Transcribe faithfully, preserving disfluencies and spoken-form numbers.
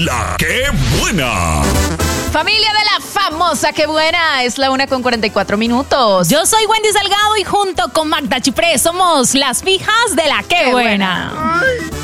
La ¡Qué Buena! Familia de la famosa ¡Qué Buena! Es la una con cuarenta y cuatro minutos. Yo soy Wendy Salgado y junto con Magda Chipré somos las fijas de la ¡Qué, Qué Buena! buena.